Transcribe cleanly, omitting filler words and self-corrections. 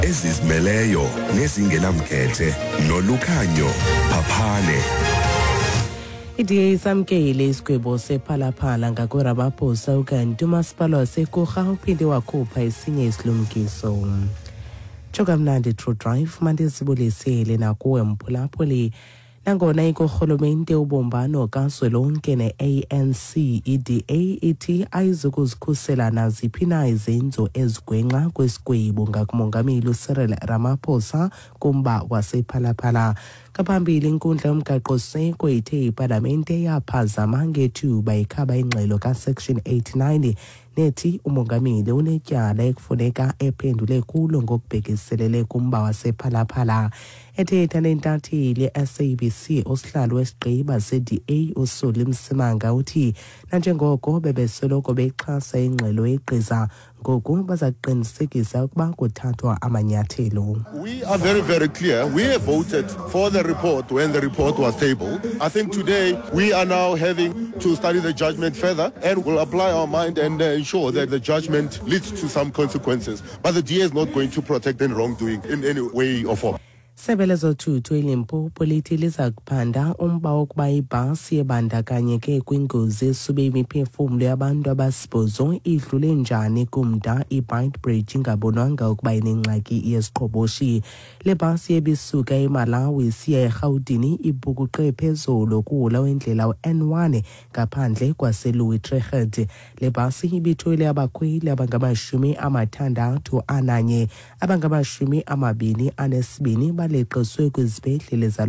ezizimeleyo nezingenamkhethe nolukhanyo phaphane. Idiye isamkele isigwebo sephalaphala ngakwerabaposa ukanti umasipala waseKurha uphinde wakhupha esinye isilumkiso. Chokamnandi True Drive mande sibulisele nakuwe mphulaphuli nangona ikurhulumente ubumbano kazwelonke ne-ANC EDA ithi ayizukuzikhusela naziphi na izenzo ezigwenxa kwesigwebo ngakumongameli uCyril Ramaphosa kumba wasephalaphala. Kaphambili inkundla yomgaqo-seko ithe ipalamente yaphazama ngethuba ikhaba ingxelo ka-Section 89 nethi umongameli unetyala ekufuneka ephendule kulo ngokubhekiselele kumba wasephalaphala. Ethetha nentatheli SABC usihlalo wesigqiba se-DA uSuli Msimanga uthi nanjengoko bebesoloko bexhasa ingxelo egqiza ngoku baza kuqinisekisa ukuba kuthathwa amanyathelo. We are very clear. We have voted for the report when the report was tabled. I think today we are now having to study the judgment further and will apply our mind and ensure that the judgment leads to some consequences. But the DA is not going to protect any wrongdoing in any way or form. Sebele zothutho eLimpopo lithi liza kuphanda umba wokuba ibhasi ebandakanyeke kwingozi esube imiphefumlo yabantu abasibhozo idlule njani kumda iBeitbridge ingabonwanga ukuba inengxaki yesiqhoboshi. Le bhasi ebisuka eMalawi isiya eRhawutini ibukuqe phezulu kuwula wendlela u-N1 ngaphandle kwaseLouis Trichardt. Le bhasi ibithwele abakhweli abangama-61 abangama-22 baleqiswe kwizibhedlele